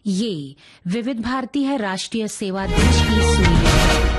ये विविध भारती है राष्ट्रीय सेवाध्यक्ष की सुई।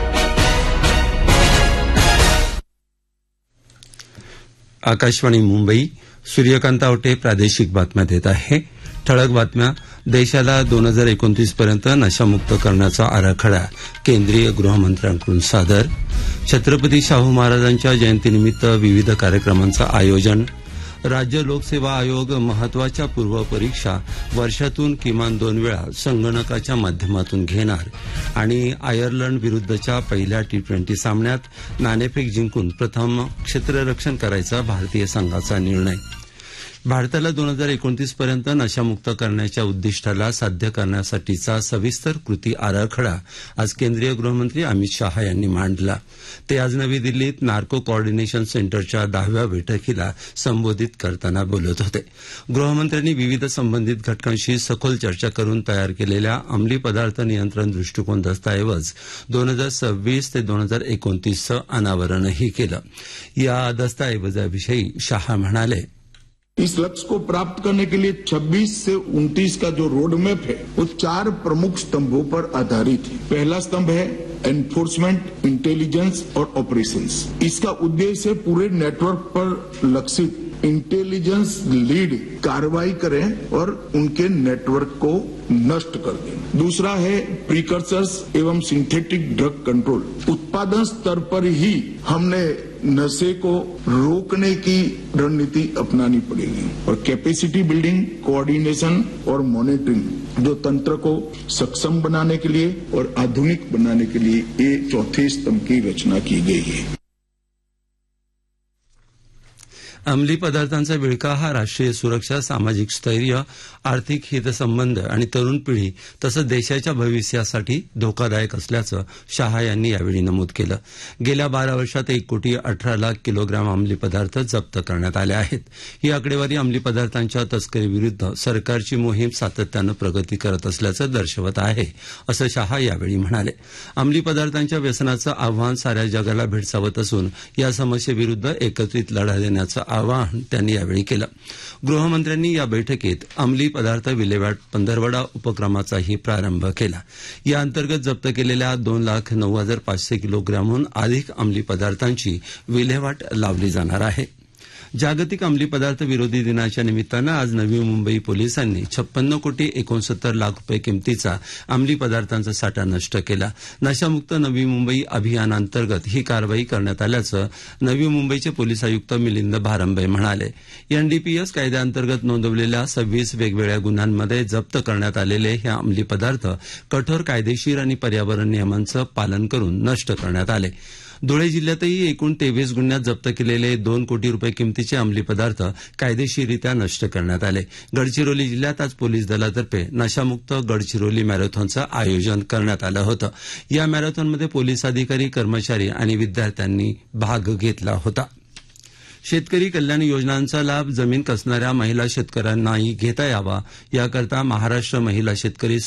आकाशवाणी मुंबई, सूर्यकांत आवटे प्रादेशिक बातम्या देत आहे। ठळक बातम्या। देशाला 2029 पर्यंत नशामुक्त करण्याचा आराखडा केंद्रीय गृहमंत्र्यांकडून सादर। छत्रपती शाहू महाराजांच्या जयंतीनिमित्त विविध कार्यक्रमांचं आयोजन। राज्य लोकसेवा आयोग महत्वाच्या पूर्वपरीक्षा वर्षातून किमान 2 वेळा संगणकाच्या माध्यमातून घेणार आणि आयर्लंड विरुद्धच्या पहिल्या T20 सामन्यात नाणेफेक जिंकून प्रथम क्षेत्ररक्षण करायचा भारतीय संघाचा निर्णय। भारताला 2029 पर्यंत नशामुक्त करण्याच्या उद्दिष्टाला साध्य करण्यासाठीचा सविस्तर कृती आराखडा आज केंद्रीय गृहमंत्री अमित शहा यांनी मांडला। ते आज नवी दिल्लीत नार्को कोऑर्डिनेशन सेंटरच्या 10व्या बैठकीला संबोधित करताना बोलत होते। गृहमंत्र्यांनी विविध संबंधित घटकांशी सखोल चर्चा करून तयार केलेल्या अंमली पदार्थ नियंत्रण दृष्टिकोन दस्ताऐवज 2026 ते 2029चं अनावरणही केलं। या दस्ताऐवजाविषयी शहा म्हणाले, इस लक्ष्य को प्राप्त करने के लिए 26 से 29 का जो रोड मैप है वो 4 प्रमुख स्तंभों पर आधारित है। पहला स्तंभ है एनफोर्समेंट, इंटेलिजेंस और ऑपरेशंस। इसका उद्देश्य है पूरे नेटवर्क पर लक्षित इंटेलिजेंस लीड कार्रवाई करें और उनके नेटवर्क को नष्ट कर दें। दूसरा है प्रीकर्सर्स एवं सिंथेटिक ड्रग कंट्रोल। उत्पादन स्तर पर ही हमने नशे को रोकने की रणनीति अपनानी पड़ेगी और कैपेसिटी बिल्डिंग, कोऑर्डिनेशन और मॉनिटरिंग जो तंत्र को सक्षम बनाने के लिए और आधुनिक बनाने के लिए ये चौथे स्तंभ की रचना की गई है। अंमली पदार्थांचा विळखा हा राष्ट्रीय सुरक्षा, सामाजिक स्थैर्य, आर्थिक हितसंबंध आणि तरुण पिढी तसंच देशाच्या भविष्यासाठी धोकादायक असल्याचं शहा यांनी यावेळी नमूद केलं। गेल्या 12 वर्षात 1,18,00,000 किलोग्राम अंमली पदार्थ जप्त करण्यात आले आहेत। ही आकडेवारी अंमली पदार्थांच्या तस्करीविरुद्ध सरकारची मोहीम सातत्यानं प्रगती करत असल्याचं दर्शवत आहे, असं शहा यावेळी म्हणाले। अंमली पदार्थांच्या व्यसनाचं आव्हान साऱ्या जगाला भेडसावत असून या समस्येविरुद्ध एकत्रित लढा देण्याचं आवाहन त्यांनी यावेळी केलं। गृहमंत्र्यांनी या बैठकीत अंमली पदार्थ विल्हेवाट पंधरवडा उपक्रमाचाही प्रारंभ केला। या अंतर्गत जप्त केलेल्या 2,09,500 किलोग्रामहून अधिक अंमली पदार्थांची विल्हेवाट लावली जाणार आहे। जागतिक अंमली पदार्थ विरोधी दिनाच्या निमित्तानं आज नवी मुंबई पोलिसांनी 56 कोटी 69 लाख रुपये किमतीचा अंमली पदार्थांचा साठा नष्ट केला। नशामुक्त नवी मुंबई अभियानांतर्गत ही कारवाई करण्यात आल्याचं नवी मुंबईचे पोलीस आयुक्त मिलिंद भारंबे म्हणाले। NDPS कायद्याअंतर्गत नोंदवलेल्या 26 वेगवेगळ्या गुन्ह्यांमध्ये जप्त करण्यात आलेले हे अंमली पदार्थ कठोर कायदेशीर आणि पर्यावरण नियमांचं पालन करून नष्ट करण्यात आले। धुळे जिल्ह्यातही एकूण 23 गुन्ह्यात जप्त केलेले 2 कोटी रुपये किमतीचे अंमली पदार्थ कायदेशीररित्या नष्ट करण्यात आले। गडचिरोली जिल्ह्यात आज पोलीस दलातर्फे नशामुक्त गडचिरोली मॅरेथॉनचं आयोजन करण्यात आलं होतं। या मॅरेथॉनमध्ये पोलीस अधिकारी, कर्मचारी आणि विद्यार्थ्यांनी भाग घेतला होता। शेतकरी कल्याण योजनांचा लाभ जमीन कसणाऱ्या महिला शेतकऱ्यांनाही घेता यावा याकरता महाराष्ट्र महिला शेतकरी